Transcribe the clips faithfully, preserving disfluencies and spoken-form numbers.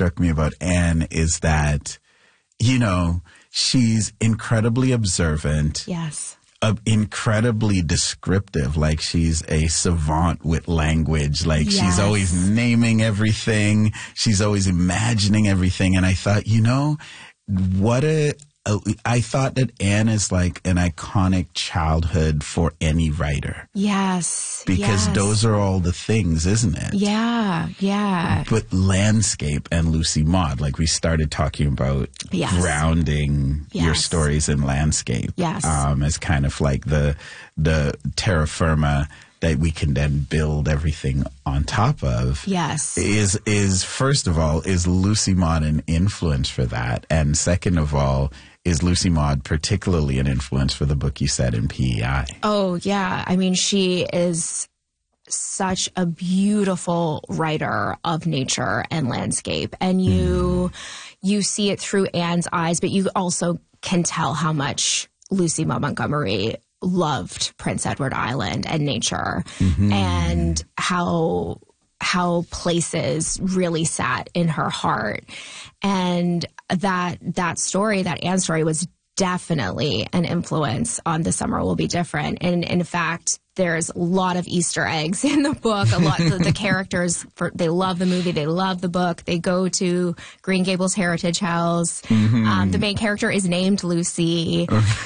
struck me about Anne is that, you know, she's incredibly observant. Yes. Uh, incredibly descriptive, like she's a savant with language, like yes. she's always naming everything, she's always imagining everything. And I thought, you know, what a, a I thought that Anne is like an iconic childhood for any writer. Yes. Because yes. those are all the things, isn't it? Yeah, yeah. But landscape and Lucy Maud, like we started talking about yes. grounding yes. your stories in landscape. Yes. Um, as kind of like the the terra firma that we can then build everything on top of. Yes. Is is first of all, is Lucy Maud an influence for that? And second of all, is Lucy Maud particularly an influence for the book you said in P E I? Oh, yeah. I mean, she is such a beautiful writer of nature and landscape. And you mm. you see it through Anne's eyes, but you also can tell how much Lucy Maud Montgomery loved Prince Edward Island and nature mm-hmm. and how how places really sat in her heart. And that that story, that Anne story, was definitely an influence on The Summer Will Be Different. And in fact, there's a lot of Easter eggs in the book. A lot of the characters, for, they love the movie, they love the book. They go to Green Gables Heritage House. Mm-hmm. Um, the main character is named Lucy,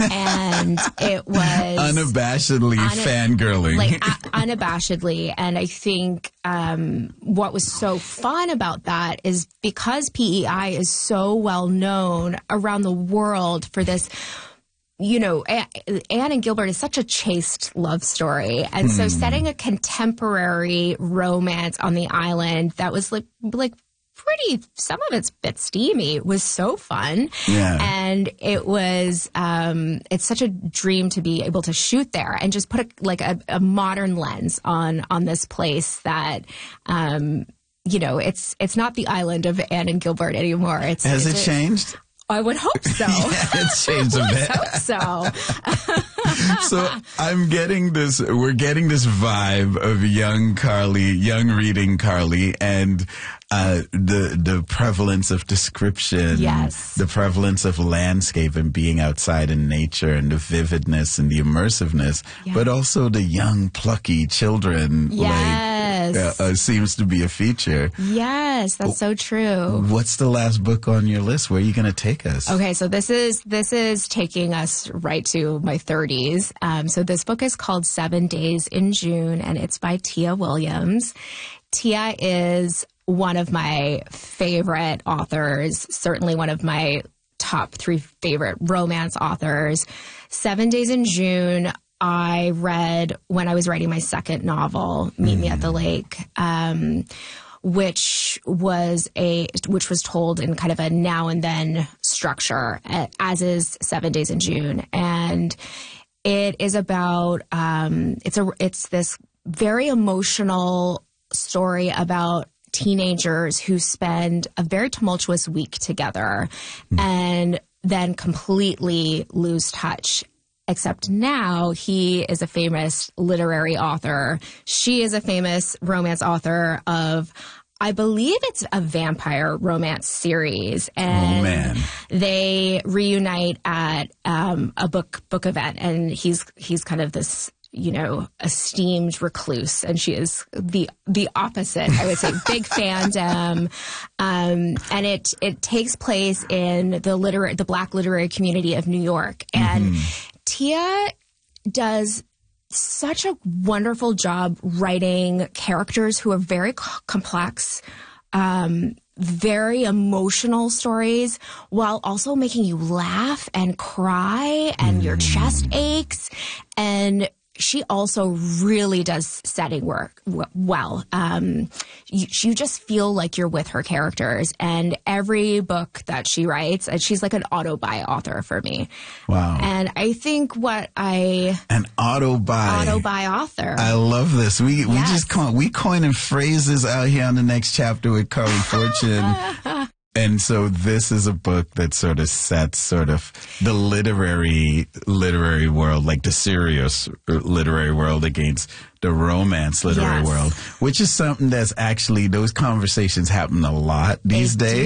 and it was unabashedly un- fangirling, like uh, unabashedly. And I think um, what was so fun about that is because P E I is so well known around the world for this. You know, Anne and Gilbert is such a chaste love story. And so setting a contemporary romance on the island that was like, like pretty, some of it's a bit steamy, was so fun. Yeah. And it was, um, it's such a dream to be able to shoot there and just put a, like a, a modern lens on, on this place that, um, you know, it's, it's not the island of Anne and Gilbert anymore. It's, Has it's it a, changed? I would hope so. Yeah, it's changed a bit. I hope so. So I'm getting this, we're getting this vibe of young Carly, young reading Carly, and uh, the the prevalence of description, yes. the prevalence of landscape and being outside in nature, and the vividness and the immersiveness, yeah. but also the young, plucky children. Yes. Like, uh, uh, seems to be a feature. Yes, that's so true. What's the last book on your list? Where are you going to take us? Okay, so this is this is taking us right to my thirties. Um, so this book is called Seven Days in June, and it's by Tia Williams. Tia is one of my favorite authors, certainly one of my top three favorite romance authors. Seven Days in June, I read when I was writing my second novel, Meet mm. Me at the Lake, um, which was a which was told in kind of a now and then structure, as is Seven Days in June, and it is about um, it's a it's this very emotional story about teenagers who spend a very tumultuous week together mm. and then completely lose touch. Except now he is a famous literary author. She is a famous romance author of, I believe it's a vampire romance series. And oh, man. They reunite at um, a book book event, and he's he's kind of this, you know, esteemed recluse, and she is the the opposite, I would say. Big fandom, um, and it it takes place in the literary the Black literary community of New York, and mm-hmm. Tia does such a wonderful job writing characters who are very co- complex, um, very emotional stories, while also making you laugh and cry, and mm. your chest aches. And she also really does setting work w- well. Um, you, you just feel like you're with her characters, and every book that she writes, and she's like an auto-buy author for me. Wow. And I think what I... An auto-buy. Auto-buy author. I love this. We we yes. just coin, we coining phrases out here on The Next Chapter with Carly Fortune. And so this is a book that sort of sets sort of the literary literary world, like the serious literary world, against the romance literary yes. world, which is something that's actually, those conversations happen a lot these they days. Do.